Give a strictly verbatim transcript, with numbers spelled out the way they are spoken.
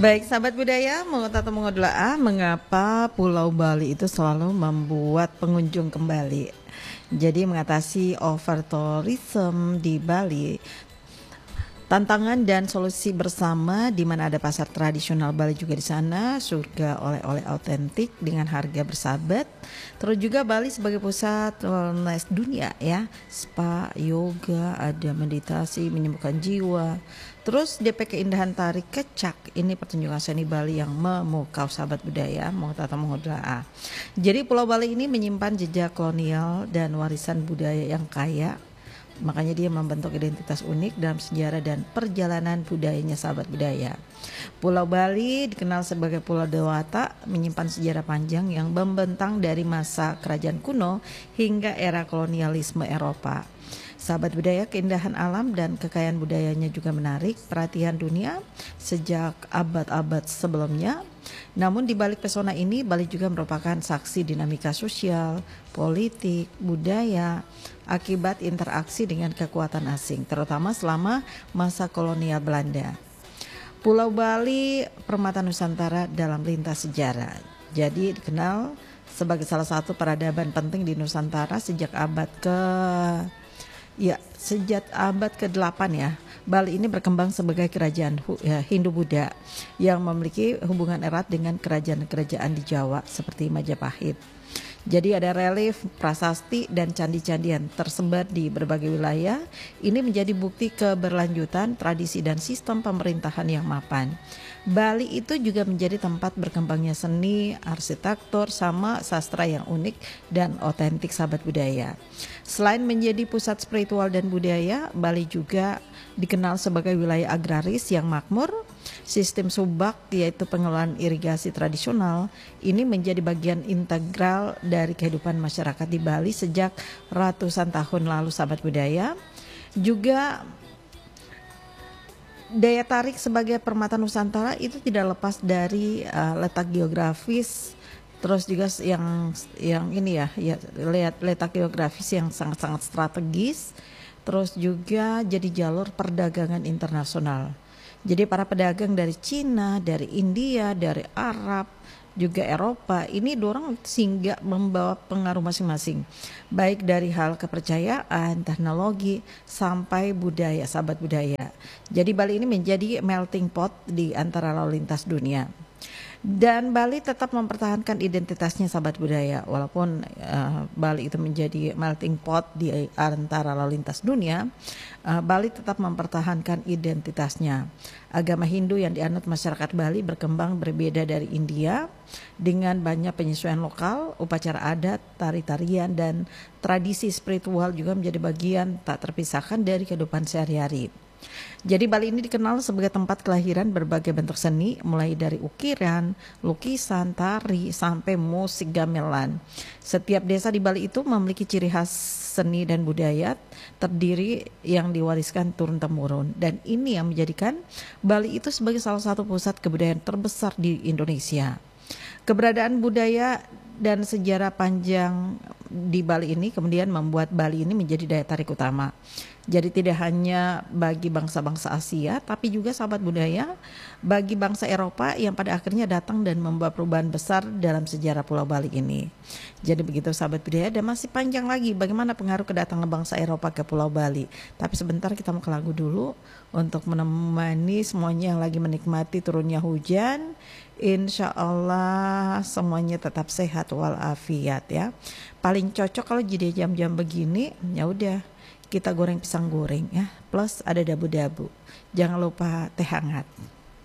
Baik, sahabat budaya, mengut atau mengodolaah, mengapa Pulau Bali itu selalu membuat pengunjung kembali? Jadi mengatasi over tourism di Bali, tantangan dan solusi bersama di mana ada pasar tradisional Bali juga di sana, surga oleh-oleh autentik dengan harga bersahabat. Terus juga Bali sebagai pusat wellness dunia ya, spa, yoga, ada meditasi menyembuhkan jiwa. Terus D P Keindahan Tari Kecak, ini pertunjukan seni Bali yang memukau sahabat budaya, mau atau mengodolaah. Jadi Pulau Bali ini menyimpan jejak kolonial dan warisan budaya yang kaya. Makanya dia membentuk identitas unik dalam sejarah dan perjalanan budayanya sahabat budaya. Pulau Bali dikenal sebagai Pulau Dewata, menyimpan sejarah panjang yang membentang dari masa kerajaan kuno hingga era kolonialisme Eropa. Sahabat budaya, keindahan alam dan kekayaan budayanya juga menarik perhatian dunia sejak abad-abad sebelumnya. Namun di balik pesona ini, Bali juga merupakan saksi dinamika sosial, politik, budaya akibat interaksi dengan kekuatan asing, terutama selama masa kolonial Belanda. Pulau Bali, permata Nusantara dalam lintas sejarah. Jadi dikenal sebagai salah satu peradaban penting di Nusantara sejak abad ke Ya, sejak abad ke-delapan ya, Bali ini berkembang sebagai kerajaan ya, Hindu-Buddha yang memiliki hubungan erat dengan kerajaan-kerajaan di Jawa seperti Majapahit. Jadi ada relief, prasasti, dan candi-candian tersebar di berbagai wilayah. Ini menjadi bukti keberlanjutan tradisi dan sistem pemerintahan yang mapan. Bali itu juga menjadi tempat berkembangnya seni, arsitektur, sama sastra yang unik dan otentik sahabat budaya. Selain menjadi pusat spiritual dan budaya, Bali juga dikenal sebagai wilayah agraris yang makmur. Sistem subak, yaitu pengelolaan irigasi tradisional, ini menjadi bagian integral dari kehidupan masyarakat di Bali sejak ratusan tahun lalu sahabat budaya. Juga daya tarik sebagai permata Nusantara itu tidak lepas dari uh, letak geografis, terus juga yang yang ini ya, ya lihat letak geografis yang sangat-sangat strategis, terus juga jadi jalur perdagangan internasional. Jadi para pedagang dari Cina, dari India, dari Arab, juga Eropa, ini dorong sehingga membawa pengaruh masing-masing, baik dari hal kepercayaan, teknologi, sampai budaya, sahabat budaya. Jadi Bali ini menjadi melting pot di antara lalu lintas dunia. Dan Bali tetap mempertahankan identitasnya sahabat budaya, walaupun uh, Bali itu menjadi melting pot di antara lalu lintas dunia, uh, Bali tetap mempertahankan identitasnya. Agama Hindu yang dianut masyarakat Bali berkembang berbeda dari India dengan banyak penyesuaian lokal, upacara adat, tari-tarian, dan tradisi spiritual juga menjadi bagian tak terpisahkan dari kehidupan sehari-hari. Jadi Bali ini dikenal sebagai tempat kelahiran berbagai bentuk seni, mulai dari ukiran, lukisan, tari, sampai musik gamelan. Setiap desa di Bali itu memiliki ciri khas seni dan budaya terdiri yang diwariskan turun-temurun. Dan ini yang menjadikan Bali itu sebagai salah satu pusat kebudayaan terbesar di Indonesia. Keberadaan budaya dan sejarah panjang di Bali ini kemudian membuat Bali ini menjadi daya tarik utama. Jadi tidak hanya bagi bangsa-bangsa Asia, tapi juga sahabat budaya bagi bangsa Eropa yang pada akhirnya datang dan membawa perubahan besar dalam sejarah Pulau Bali ini. Jadi begitu sahabat budaya, dan masih panjang lagi bagaimana pengaruh kedatangan bangsa Eropa ke Pulau Bali. Tapi sebentar kita mau ke lagu dulu untuk menemani semuanya yang lagi menikmati turunnya hujan. Insya Allah semuanya tetap sehat walafiat ya. Paling cocok kalau jadi jam-jam begini, ya udah kita goreng pisang goreng ya, plus ada dabu-dabu. Jangan lupa teh hangat.